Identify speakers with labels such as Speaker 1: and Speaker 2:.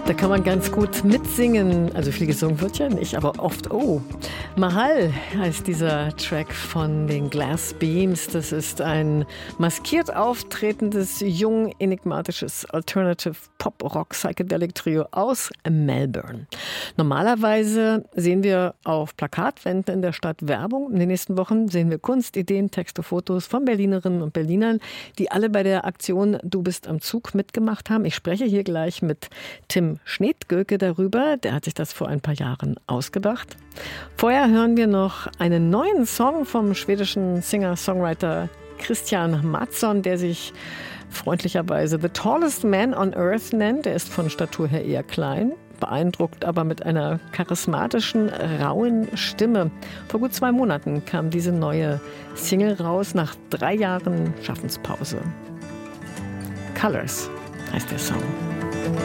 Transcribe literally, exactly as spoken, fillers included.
Speaker 1: Da kann man ganz gut mitsingen. Also viel gesungen wird ja nicht, aber oft, oh. Mahal heißt dieser Track von den Glass Beams. Das ist ein maskiert auftretendes, jung, enigmatisches Alternative Pop Rock Psychedelic Trio aus Melbourne. Normalerweise sehen wir auf Plakatwänden in der Stadt Werbung. In den nächsten Wochen sehen wir Kunst, Ideen, Texte, Fotos von Berlinerinnen und Berlinern, die alle bei der Aktion Du bist am Zug mitgemacht haben. Ich spreche hier gleich mit Tim Schnedgöke darüber. Der hat sich das vor ein paar Jahren ausgedacht. Vorher hören wir noch einen neuen Song vom schwedischen Singer-Songwriter Christian Mattsson, der sich freundlicherweise The Tallest Man on Earth nennt. Er ist von Statur her eher klein, beeindruckt aber mit einer charismatischen, rauen Stimme. Vor gut zwei Monaten kam diese neue Single raus, nach drei Jahren Schaffenspause. Colors heißt der Song.